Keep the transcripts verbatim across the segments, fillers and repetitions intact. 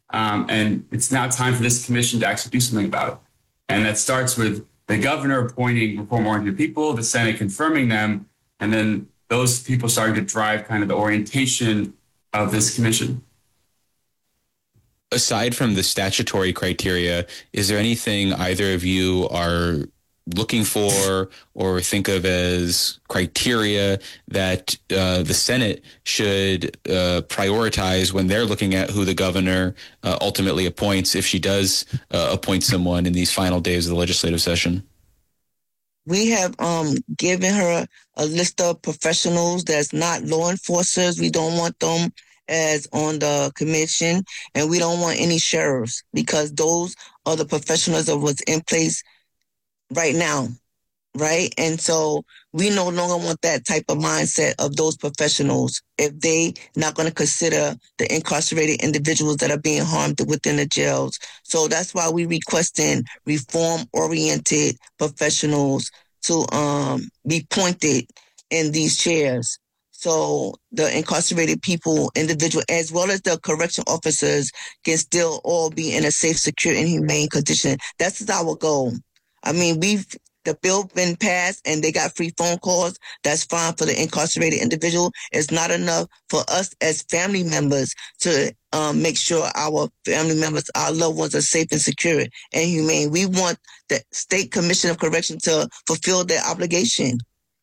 Um, and it's now time for this commission to actually do something about it. And that starts with the governor appointing reform-oriented people, the Senate confirming them, and then those people starting to drive kind of the orientation of this commission. Aside from the statutory criteria, is there anything either of you are looking for or think of as criteria that uh, the Senate should uh, prioritize when they're looking at who the governor uh, ultimately appoints, if she does uh, appoint someone in these final days of the legislative session? We have um, given her a list of professionals that's not law enforcers. We don't want them as on the commission, and we don't want any sheriffs, because those are the professionals that was in place right now, right? And so we no longer want that type of mindset of those professionals if they not going to consider the incarcerated individuals that are being harmed within the jails. So that's why we requesting reform-oriented professionals to um, be appointed in these chairs. So the incarcerated people, individual, as well as the correction officers, can still all be in a safe, secure, and humane condition. That's our goal. I mean, we've the bill been passed and they got free phone calls. That's fine for the incarcerated individual. It's not enough for us as family members to um, make sure our family members, our loved ones, are safe and secure and humane. We want the State Commission of Correction to fulfill their obligation.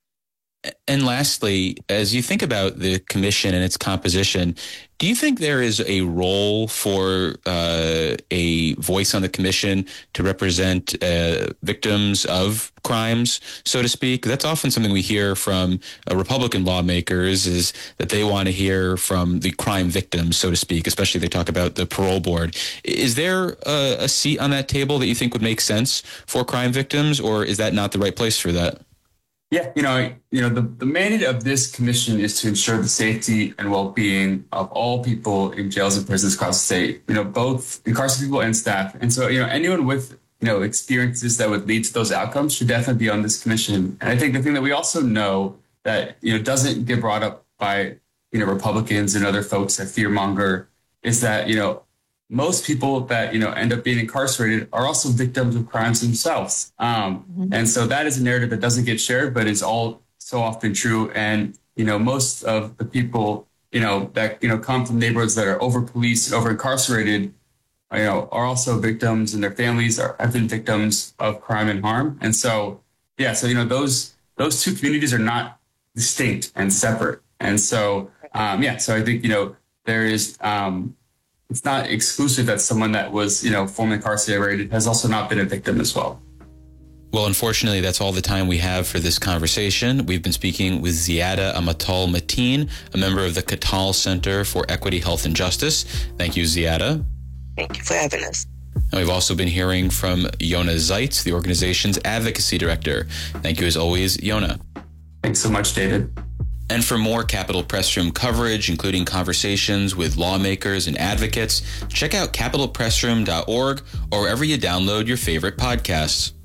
And lastly, as you think about the commission and its composition, do you think there is a role for uh, a voice on the commission to represent uh, victims of crimes, so to speak? That's often something we hear from uh, Republican lawmakers, is that they want to hear from the crime victims, so to speak, especially if they talk about the parole board. Is there a, a seat on that table that you think would make sense for crime victims, or is that not the right place for that? Yeah, you know, you know, the, the mandate of this commission is to ensure the safety and well-being of all people in jails and prisons across the state, you know, both incarcerated people and staff. And so, you know, anyone with, you know, experiences that would lead to those outcomes should definitely be on this commission. And I think the thing that we also know that, you know, doesn't get brought up by, you know, Republicans and other folks that fearmonger is that, you know, most people that, you know, end up being incarcerated are also victims of crimes themselves. Um, mm-hmm. And so that is a narrative that doesn't get shared, but is all so often true. And, you know, most of the people, you know, that, you know, come from neighborhoods that are over-policed and over-incarcerated, you know, are also victims, and their families are, have been victims of crime and harm. And so, yeah, so, you know, those those two communities are not distinct and separate. And so, um, yeah, so I think, you know, there is... Um, it's not exclusive that someone that was, you know, formerly incarcerated has also not been a victim as well. Well, unfortunately, that's all the time we have for this conversation. We've been speaking with Ziada Amatal Mateen, a member of the Katal Center for Equity, Health, and Justice. Thank you, Ziada. Thank you for having us. And we've also been hearing from Yona Zeitz, the organization's advocacy director. Thank you, as always, Yona. Thanks so much, David. And for more Capitol Press Room coverage, including conversations with lawmakers and advocates, check out capitol press room dot org or wherever you download your favorite podcasts.